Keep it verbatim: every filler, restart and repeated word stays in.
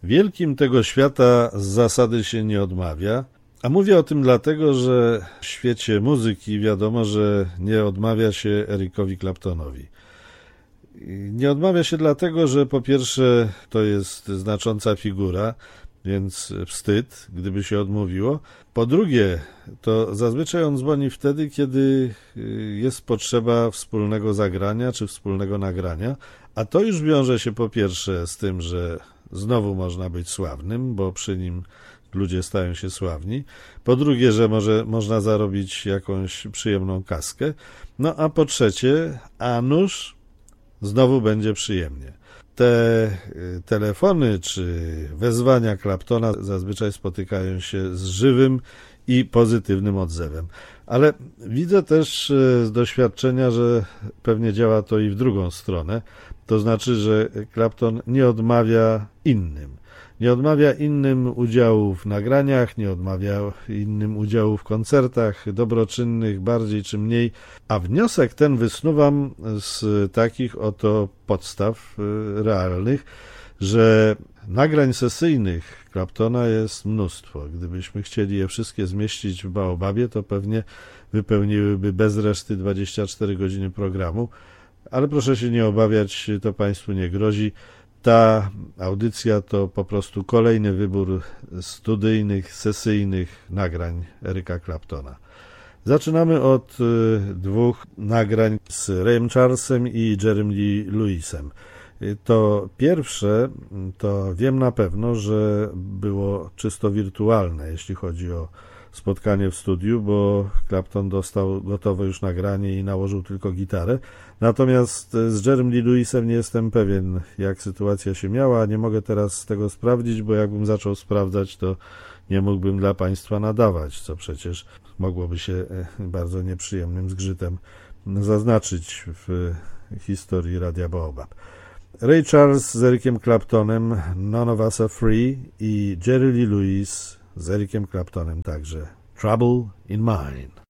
Wielkim tego świata z zasady się nie odmawia, a mówię o tym dlatego, że w świecie muzyki wiadomo, że nie odmawia się Ericowi Claptonowi. Nie odmawia się dlatego, że po pierwsze to jest znacząca figura, więc wstyd, gdyby się odmówiło. Po drugie, to zazwyczaj on dzwoni wtedy, kiedy jest potrzeba wspólnego zagrania czy wspólnego nagrania, a to już wiąże się po pierwsze z tym, że znowu można być sławnym, bo przy nim ludzie stają się sławni. Po drugie, że może można zarobić jakąś przyjemną kaskę. No a po trzecie, a nuż znowu będzie przyjemnie. Te telefony czy wezwania Claptona zazwyczaj spotykają się z żywym i pozytywnym odzewem. Ale widzę też z doświadczenia, że pewnie działa to i w drugą stronę. To znaczy, że Clapton nie odmawia innym. Nie odmawia innym udziału w nagraniach, nie odmawia innym udziału w koncertach dobroczynnych, bardziej czy mniej, a wniosek ten wysnuwam z takich oto podstaw realnych, że nagrań sesyjnych Claptona jest mnóstwo. Gdybyśmy chcieli je wszystkie zmieścić w Baobabie, to pewnie wypełniłyby bez reszty dwadzieścia cztery godziny programu, ale proszę się nie obawiać, to Państwu nie grozi. Ta audycja to po prostu kolejny wybór studyjnych, sesyjnych nagrań Erica Claptona. Zaczynamy od dwóch nagrań z Rayem Charlesem i Jerrym Lee Lewisem. To pierwsze, to wiem na pewno, że było czysto wirtualne, jeśli chodzi o spotkanie w studiu, bo Clapton dostał gotowe już nagranie i nałożył tylko gitarę. Natomiast z Jerrym Lee Lewisem nie jestem pewien, jak sytuacja się miała. Nie mogę teraz tego sprawdzić, bo jakbym zaczął sprawdzać, to nie mógłbym dla Państwa nadawać, co przecież mogłoby się bardzo nieprzyjemnym zgrzytem zaznaczyć w historii Radia Baobab. Ray Charles z Ericiem Claptonem, None of Us Are Free, i Jerry Lee Lewis z Ericiem Claptonem także, Trouble in Mind.